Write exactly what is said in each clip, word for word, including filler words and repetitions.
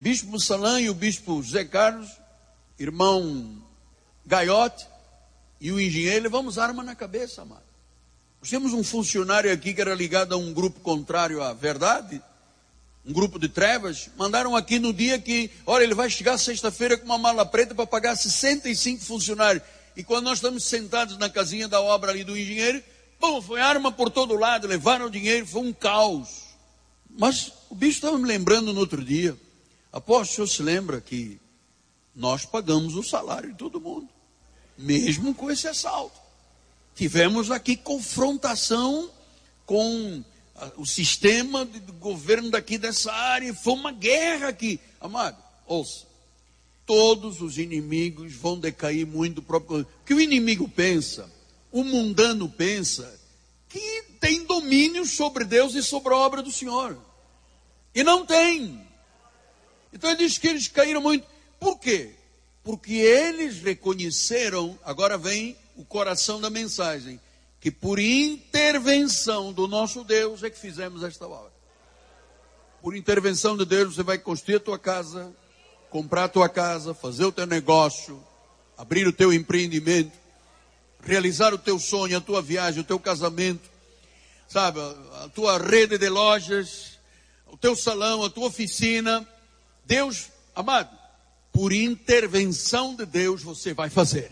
Bispo Salã e o bispo José Carlos, irmão Gaiote e o engenheiro, levamos arma na cabeça, amado. Nós temos um funcionário aqui que era ligado a um grupo contrário à verdade, um grupo de trevas. Mandaram aqui no dia que, olha, ele vai chegar sexta-feira com uma mala preta para pagar sessenta e cinco funcionários. E quando nós estamos sentados na casinha da obra ali do engenheiro, bom, foi arma por todo lado, levaram o dinheiro, foi um caos. Mas o bicho estava me lembrando no outro dia, apóstolo, o senhor se lembra que nós pagamos o salário de todo mundo, mesmo com esse assalto. Tivemos aqui confrontação com o sistema de governo daqui dessa área, foi uma guerra aqui. Amado, ouça, todos os inimigos vão decair muito do próprio. Porque o inimigo pensa, o mundano pensa, que tem domínio sobre Deus e sobre a obra do Senhor. E não tem. Então ele diz que eles caíram muito. Por quê? Porque eles reconheceram, agora vem o coração da mensagem, que por intervenção do nosso Deus é que fizemos esta obra. Por intervenção de Deus você vai construir a tua casa, comprar a tua casa, fazer o teu negócio, abrir o teu empreendimento, realizar o teu sonho, a tua viagem, o teu casamento, sabe, a tua rede de lojas, o teu salão, a tua oficina. Deus, amado, por intervenção de Deus você vai fazer.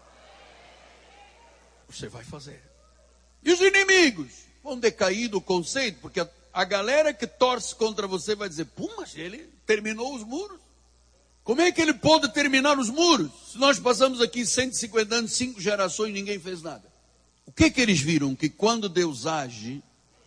Você vai fazer. E os inimigos vão decair do conceito, porque a, a galera que torce contra você vai dizer, pô, mas ele terminou os muros. Como é que ele pôde terminar os muros? Se nós passamos aqui cento e cinquenta anos, cinco gerações, ninguém fez nada. O que que eles viram? Que quando Deus age,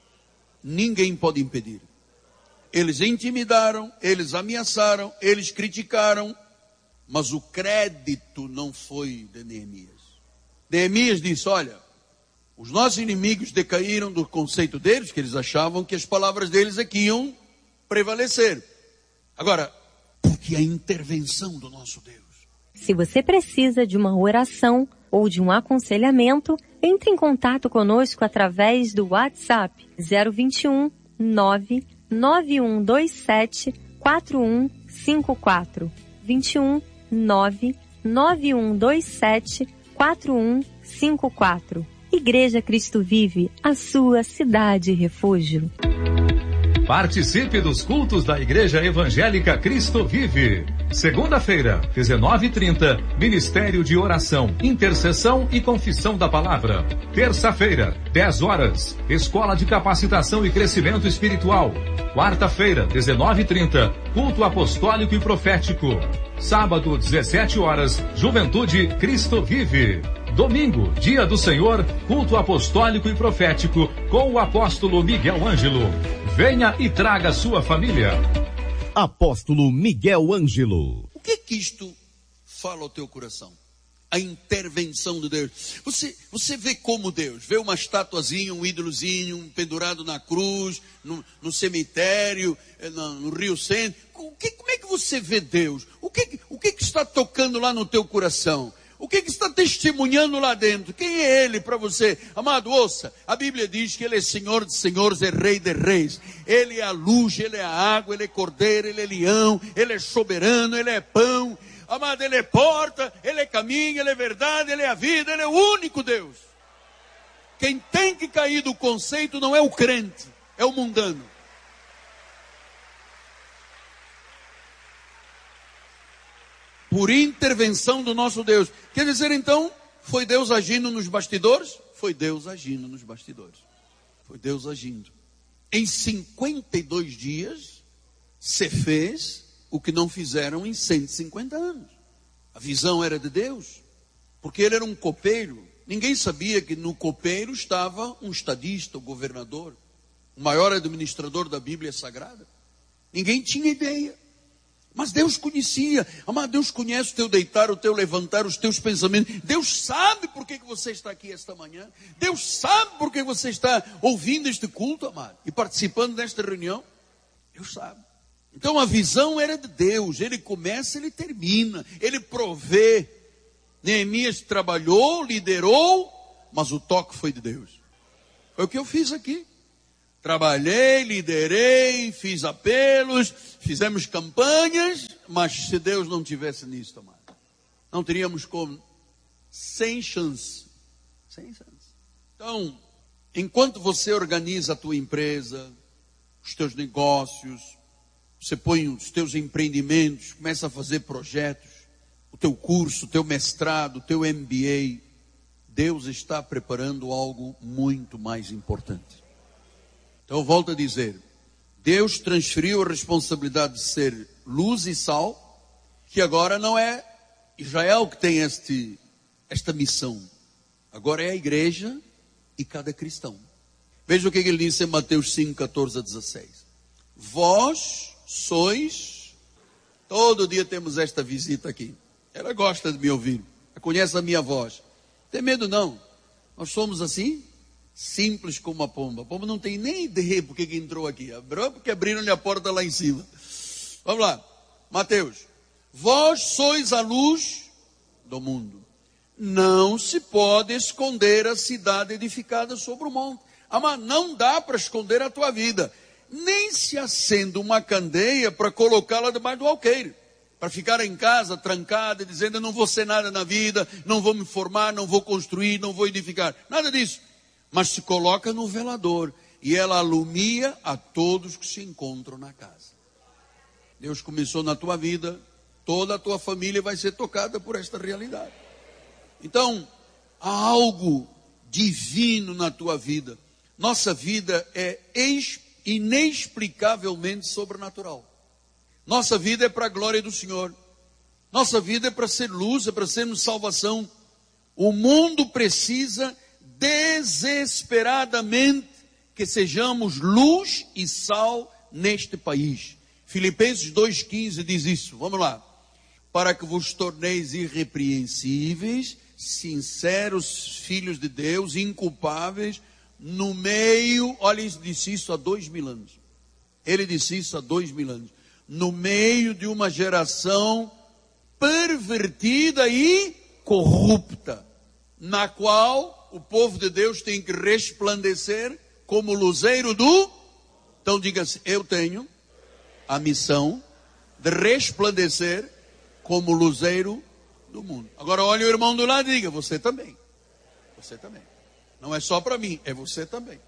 ninguém pode impedir. Eles intimidaram, eles ameaçaram, eles criticaram, mas o crédito não foi de Neemias. Neemias disse, olha, os nossos inimigos decaíram do conceito deles, que eles achavam que as palavras deles aqui iam prevalecer. Agora, porque a intervenção do nosso Deus. Se você precisa de uma oração ou de um aconselhamento, entre em contato conosco através do WhatsApp zero vinte e um, nove nove um dois sete, quatro um cinco quatro. vinte e um, nove nove um dois sete, quatro um cinco quatro. Igreja Cristo Vive, a sua cidade refúgio. Participe dos cultos da Igreja Evangélica Cristo Vive. Segunda-feira, dezenove e trinta, Ministério de Oração, Intercessão e Confissão da Palavra. Terça-feira, dez horas, Escola de Capacitação e Crescimento Espiritual. Quarta-feira, dezenove e trinta, Culto Apostólico e Profético. Sábado, dezessete horas, Juventude Cristo Vive. Domingo, Dia do Senhor, Culto Apostólico e Profético, com o apóstolo Miguel Ângelo. Venha e traga sua família. Apóstolo Miguel Ângelo. O que que isto fala ao teu coração? A intervenção de Deus. Você, você vê como Deus, vê uma estatuazinha, um ídolozinho pendurado na cruz, no, no cemitério, no, no Rio Centro. O que, como é que você vê Deus? O que, o que que está tocando lá no teu coração? O que que está testemunhando lá dentro? Quem é Ele para você? Amado, ouça, a Bíblia diz que Ele é Senhor de senhores, é Rei de reis. Ele é a luz, Ele é a água, Ele é cordeiro, Ele é leão, Ele é soberano, Ele é pão. Amado, Ele é porta, Ele é caminho, Ele é verdade, Ele é a vida, Ele é o único Deus. Quem tem que cair do conceito não é o crente, é o mundano. Por intervenção do nosso Deus. Quer dizer, então, foi Deus agindo nos bastidores? Foi Deus agindo nos bastidores. Foi Deus agindo. Em cinquenta e dois dias, se fez o que não fizeram em cento e cinquenta anos. A visão era de Deus, porque ele era um copeiro. Ninguém sabia que no copeiro estava um estadista, o governador, o maior administrador da Bíblia Sagrada. Ninguém tinha ideia. Mas Deus conhecia. Amado, Deus conhece o teu deitar, o teu levantar, os teus pensamentos. Deus sabe por que você está aqui esta manhã. Deus sabe por que você está ouvindo este culto, amado, e participando desta reunião. Deus sabe. Então a visão era de Deus. Ele começa, ele termina. Ele provê. Neemias trabalhou, liderou, mas o toque foi de Deus. Foi o que eu fiz aqui. Trabalhei, liderei, fiz apelos, fizemos campanhas, mas se Deus não tivesse nisso, amado, não teríamos como, sem chance, sem chance. Então, enquanto você organiza a tua empresa, os teus negócios, você põe os teus empreendimentos, começa a fazer projetos, o teu curso, o teu mestrado, o teu M B A, Deus está preparando algo muito mais importante. Então eu volto a dizer, Deus transferiu a responsabilidade de ser luz e sal, que agora não é Israel que tem este, esta missão. Agora é a igreja e cada cristão. Veja o que ele disse em Mateus cinco, catorze a dezesseis. Vós sois, todo dia temos esta visita aqui. Ela gosta de me ouvir, ela conhece a minha voz. Tem medo não, nós somos assim, simples como a pomba. A pomba não tem nem ideia porque que entrou aqui. Abriu porque abriram-lhe a porta lá em cima. Vamos lá, Mateus. Vós sois a luz do mundo. Não se pode esconder a cidade edificada sobre o monte. Ah, mas não dá para esconder a tua vida. Nem se acenda uma candeia para colocá-la debaixo do alqueire. Para ficar em casa trancada, dizendo eu não vou ser nada na vida, não vou me formar, não vou construir, não vou edificar. Nada disso. Mas se coloca no velador e ela alumia a todos que se encontram na casa. Deus começou na tua vida, toda a tua família vai ser tocada por esta realidade. Então, há algo divino na tua vida. Nossa vida é inexplicavelmente sobrenatural. Nossa vida é para a glória do Senhor. Nossa vida é para ser luz, é para sermos salvação. O mundo precisa desesperadamente que sejamos luz e sal neste país. Filipenses dois, quinze diz isso. Vamos lá. Para que vos torneis irrepreensíveis, sinceros filhos de Deus, inculpáveis, no meio, olha, ele disse isso há dois mil anos. Ele disse isso há dois mil anos. No meio de uma geração pervertida e corrupta, na qual o povo de Deus tem que resplandecer como luzeiro do... Então diga assim, eu tenho a missão de resplandecer como luzeiro do mundo. Agora olha o irmão do lado e diga, você também. Você também. Não é só para mim, é você também.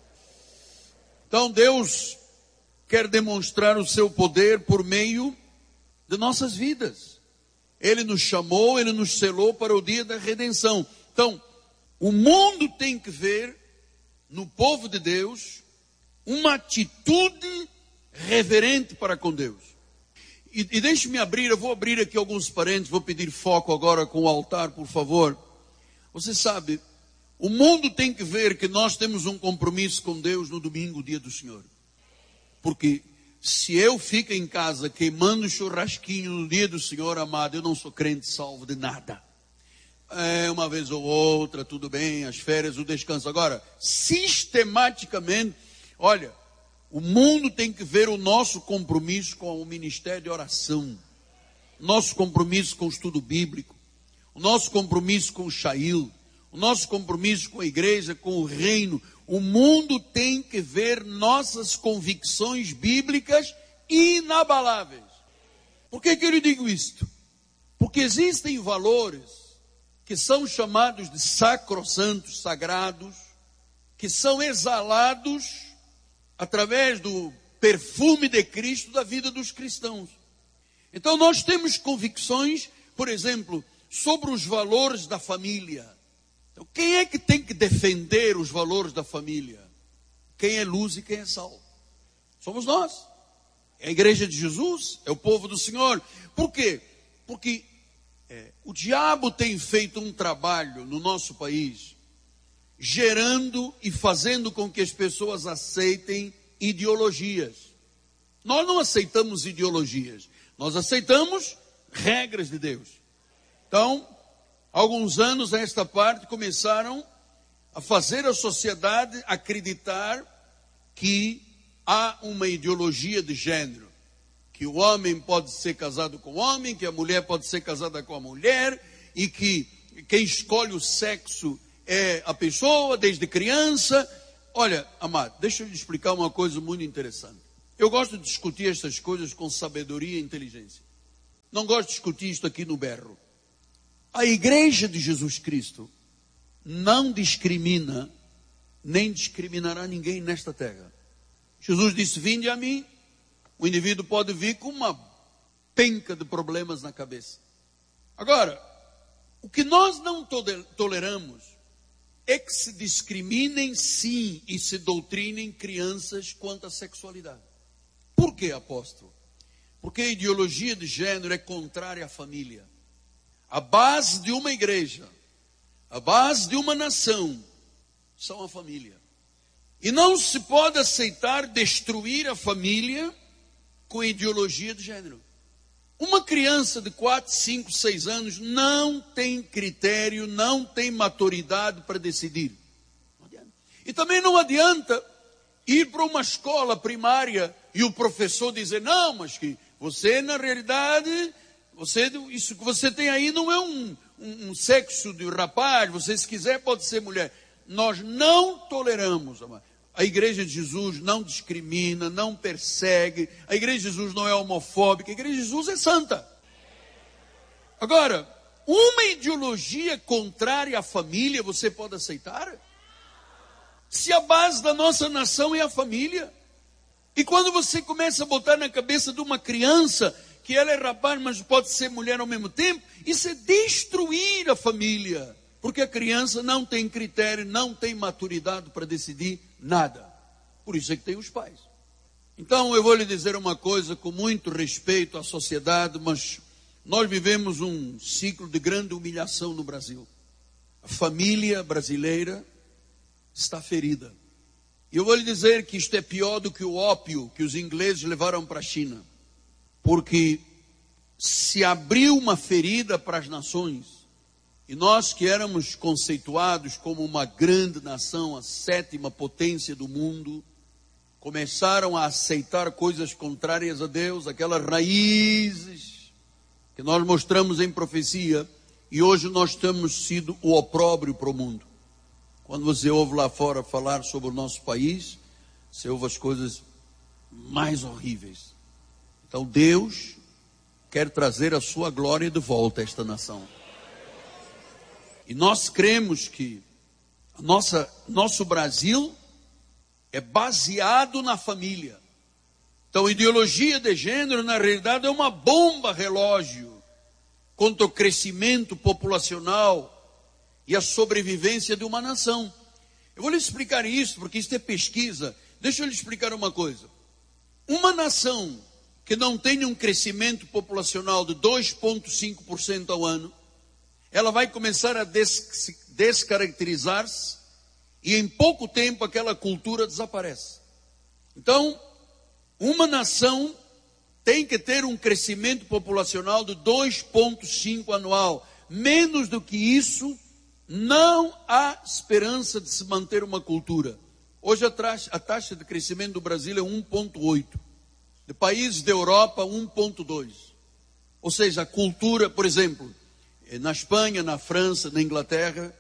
Então Deus quer demonstrar o seu poder por meio de nossas vidas. Ele nos chamou, Ele nos selou para o dia da redenção. Então, o mundo tem que ver no povo de Deus uma atitude reverente para com Deus. E, e deixe-me abrir, eu vou abrir aqui alguns parênteses, vou pedir foco agora com o altar, por favor. Você sabe, o mundo tem que ver que nós temos um compromisso com Deus no domingo, dia do Senhor. Porque se eu fico em casa queimando churrasquinho no dia do Senhor, amado, eu não sou crente salvo de nada. É, uma vez ou outra, tudo bem, as férias, o descanso. Agora, sistematicamente, olha, o mundo tem que ver o nosso compromisso com o ministério de oração, nosso compromisso com o estudo bíblico, o nosso compromisso com o Shail, o nosso compromisso com a igreja, com o reino. O mundo tem que ver nossas convicções bíblicas inabaláveis. Por que que eu lhe digo isto? Porque existem valores que são chamados de sacrossantos, sagrados, que são exalados através do perfume de Cristo da vida dos cristãos. Então nós temos convicções, por exemplo, sobre os valores da família. Então, quem é que tem que defender os valores da família? Quem é luz e quem é sal? Somos nós. É a igreja de Jesus, é o povo do Senhor. Por quê? Porque é, o diabo tem feito um trabalho no nosso país, gerando e fazendo com que as pessoas aceitem ideologias. Nós não aceitamos ideologias, nós aceitamos regras de Deus. Então, alguns anos a esta parte começaram a fazer a sociedade acreditar que há uma ideologia de gênero, que o homem pode ser casado com o homem, que a mulher pode ser casada com a mulher, e que quem escolhe o sexo é a pessoa desde criança. olha, amado, deixa eu lhe explicar uma coisa muito interessante. Eu gosto de discutir estas coisas com sabedoria e inteligência. Não gosto de discutir isto aqui no berro. A igreja de Jesus Cristo não discrimina, nem discriminará ninguém nesta terra. Jesus disse, vinde a mim. O indivíduo pode vir com uma penca de problemas na cabeça. Agora, o que nós não toleramos é que se discriminem sim e se doutrinem crianças quanto à sexualidade. Por que, apóstolo? Porque a ideologia de gênero é contrária à família. A base de uma igreja, a base de uma nação, são a família. E não se pode aceitar destruir a família com a ideologia de gênero. Uma criança de quatro, cinco, seis anos não tem critério, não tem maturidade para decidir. Não adianta. E também não adianta ir para uma escola primária e o professor dizer, não, mas que você na realidade, você, isso que você tem aí não é um, um, um sexo de rapaz, você se quiser pode ser mulher. Nós não toleramos, amado. A igreja de Jesus não discrimina, não persegue. A igreja de Jesus não é homofóbica. A igreja de Jesus é santa. Agora, uma ideologia contrária à família, você pode aceitar? Se a base da nossa nação é a família. E quando você começa a botar na cabeça de uma criança que ela é rapaz, mas pode ser mulher ao mesmo tempo, isso é destruir a família. Porque a criança não tem critério, não tem maturidade para decidir nada. Por isso é que tem os pais. Então eu vou lhe dizer uma coisa com muito respeito à sociedade, mas nós vivemos um ciclo de grande humilhação no Brasil. A família brasileira está ferida. E eu vou lhe dizer que isto é pior do que o ópio que os ingleses levaram para a China. Porque se abriu uma ferida para as nações. E nós que éramos conceituados como uma grande nação, a sétima potência do mundo, começaram a aceitar coisas contrárias a Deus, aquelas raízes que nós mostramos em profecia, e hoje nós temos sido o opróbrio para o mundo. Quando você ouve lá fora falar sobre o nosso país, você ouve as coisas mais horríveis. Então Deus quer trazer a sua glória de volta a esta nação. E nós cremos que a nossa, nosso Brasil é baseado na família. Então, a ideologia de gênero, na realidade, é uma bomba relógio contra o crescimento populacional e a sobrevivência de uma nação. Eu vou lhe explicar isso, porque isso é pesquisa. Deixa eu lhe explicar uma coisa. Uma nação que não tenha um crescimento populacional de dois vírgula cinco por cento ao ano, ela vai começar a des- descaracterizar-se e em pouco tempo aquela cultura desaparece. Então, uma nação tem que ter um crescimento populacional de dois vírgula cinco anual. Menos do que isso, não há esperança de se manter uma cultura. Hoje a taxa, a taxa de crescimento do Brasil é um vírgula oito. De países da Europa, um vírgula dois. Ou seja, a cultura, por exemplo, na Espanha, na França, na Inglaterra,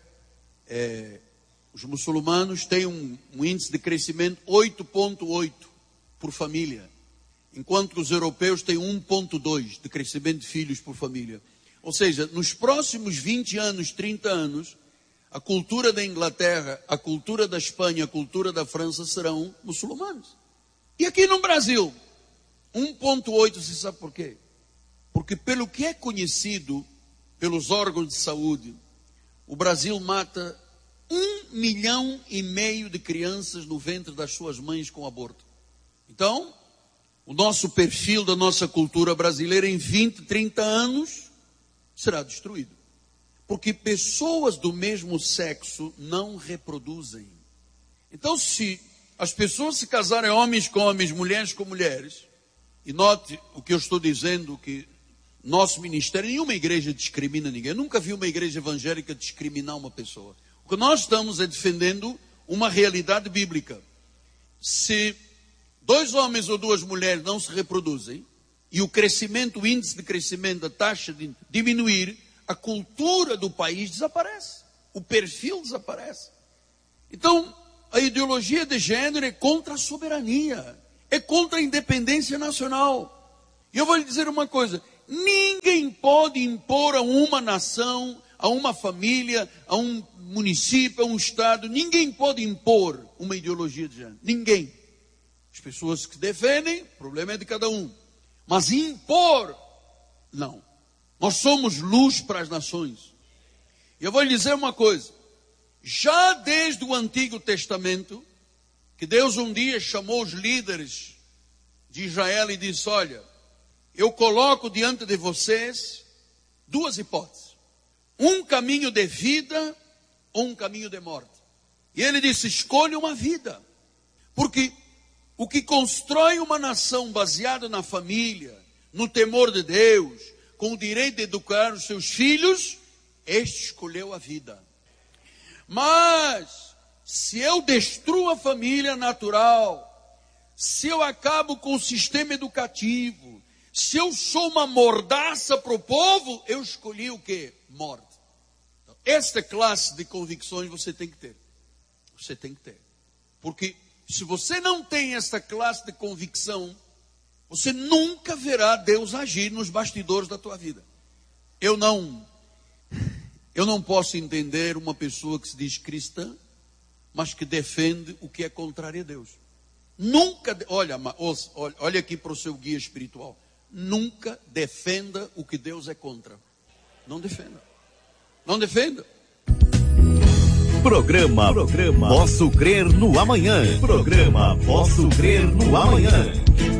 é, os muçulmanos têm um, um índice de crescimento oito vírgula oito por família, enquanto que os europeus têm um vírgula dois de crescimento de filhos por família. Ou seja, nos próximos vinte anos, trinta anos, a cultura da Inglaterra, a cultura da Espanha, a cultura da França serão muçulmanos. E aqui no Brasil, um vírgula oito, você sabe por quê? Porque pelo que é conhecido pelos órgãos de saúde, o Brasil mata um milhão e meio de crianças no ventre das suas mães com aborto. Então, o nosso perfil da nossa cultura brasileira em vinte, trinta anos será destruído. Porque pessoas do mesmo sexo não reproduzem. Então, se as pessoas se casarem homens com homens, mulheres com mulheres, e note o que eu estou dizendo, que nosso ministério, nenhuma igreja discrimina ninguém. Eu nunca vi uma igreja evangélica discriminar uma pessoa. O que nós estamos é defendendo uma realidade bíblica. Se dois homens ou duas mulheres não se reproduzem, e o crescimento, o índice de crescimento, a taxa de diminuir, a cultura do país desaparece. O perfil desaparece. Então, A ideologia de gênero é contra a soberania, é contra a independência nacional. E eu vou lhe dizer uma coisa, ninguém pode impor a uma nação, a uma família, a um município, a um estado, ninguém pode impor uma ideologia de gênero, ninguém. As pessoas que defendem, o problema é de cada um. Mas impor, não. Nós somos luz para as nações. E eu vou lhe dizer uma coisa, já desde o Antigo Testamento, que Deus um dia chamou os líderes de Israel e disse, olha, eu coloco diante de vocês duas hipóteses. Um caminho de vida ou um caminho de morte. E ele disse, escolha uma vida. Porque o que constrói uma nação baseada na família, no temor de Deus, com o direito de educar os seus filhos, este escolheu a vida. Mas, se eu destruo a família natural, se eu acabo com o sistema educativo, se eu sou uma mordaça para o povo, eu escolhi o quê? Morte. Então, esta classe de convicções você tem que ter. Você tem que ter. Porque se você não tem esta classe de convicção, você nunca verá Deus agir nos bastidores da tua vida. Eu não, eu não posso entender uma pessoa que se diz cristã, mas que defende o que é contrário a Deus. Nunca, olha, olha, olha aqui para o seu guia espiritual. Nunca defenda o que Deus é contra. Não defenda. Não defenda. Programa, Programa Posso Crer no Amanhã. Programa Posso Crer no Amanhã.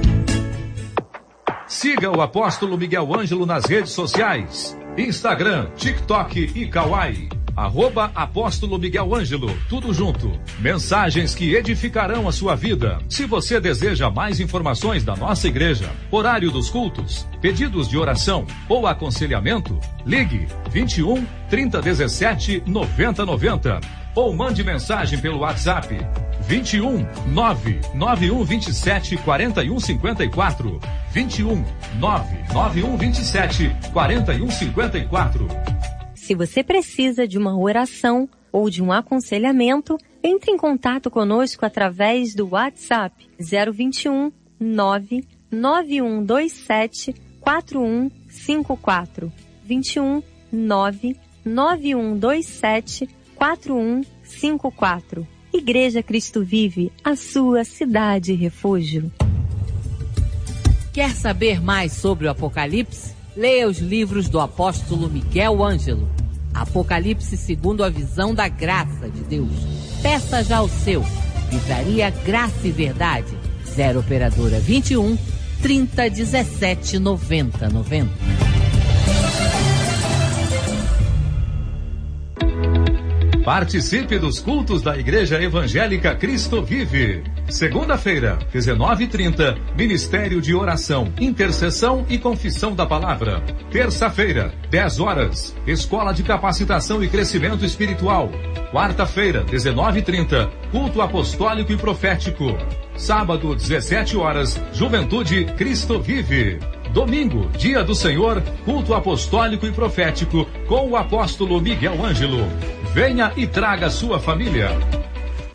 Siga o Apóstolo Miguel Ângelo nas redes sociais. Instagram, TikTok e Kawaii. Arroba Apóstolo Miguel Ângelo, tudo junto. Mensagens que edificarão a sua vida. Se você deseja mais informações da nossa igreja, horário dos cultos, pedidos de oração ou aconselhamento, ligue vinte e um, trinta, dezessete, noventa, noventa ou mande mensagem pelo WhatsApp vinte e um, nove nove um vinte e sete, quarenta e um cinquenta e quatro. vinte e um, nove nove um vinte e sete, quarenta e um cinquenta e quatro. Se você precisa de uma oração ou de um aconselhamento, entre em contato conosco através do WhatsApp zero vinte e um, nove nove um dois sete, quatro um cinco quatro. vinte e um, nove nove um dois sete, quatro um cinco quatro. Igreja Cristo Vive, a sua cidade refúgio. Quer saber mais sobre o Apocalipse? Leia os livros do apóstolo Miguel Ângelo. Apocalipse segundo a visão da graça de Deus. Peça já o seu. Livraria Graça e Verdade. zero operadora vinte e um, trinta, dezessete, noventa, noventa. Participe dos cultos da Igreja Evangélica Cristo Vive. Segunda-feira, dezenove e trinta, Ministério de Oração, Intercessão e Confissão da Palavra. Terça-feira, dez horas, Escola de Capacitação e Crescimento Espiritual. Quarta-feira, dezenove e trinta, Culto Apostólico e Profético. Sábado, dezessete horas, Juventude Cristo Vive. Domingo, Dia do Senhor, Culto Apostólico e Profético com o apóstolo Miguel Ângelo. Venha e traga sua família.